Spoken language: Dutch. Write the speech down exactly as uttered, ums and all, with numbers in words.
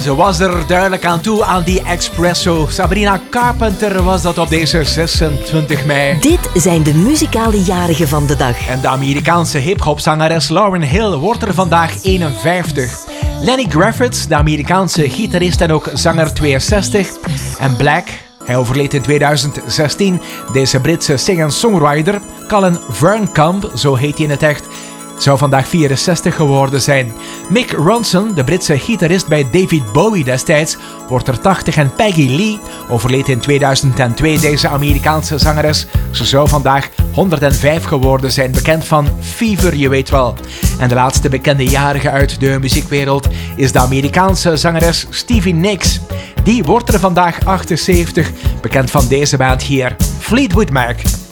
ze was er duidelijk aan toe aan die espresso. Sabrina Carpenter was dat op deze zesentwintig mei. Dit zijn de muzikale jarigen van de dag. En de Amerikaanse hip-hop-zangeres Lauryn Hill wordt er vandaag eenenvijftig. Lenny Kravitz, de Amerikaanse gitarist en ook zanger, tweeënzestig. En Black, hij overleed in tweeduizend zestien. Deze Britse singer-songwriter, Colin Vernkamp, zo heet hij in het echt, zou vandaag vierenzestig geworden zijn. Mick Ronson, de Britse gitarist bij David Bowie destijds, wordt er tachtig. En Peggy Lee overleed in tweeduizend twee. Deze Amerikaanse zangeres, ze zou vandaag honderdvijf geworden zijn. Bekend van Fever, je weet wel. En de laatste bekende jarige uit de muziekwereld is de Amerikaanse zangeres Stevie Nicks. Die wordt er vandaag achtenzeventig. Bekend van deze band hier, Fleetwood Mac.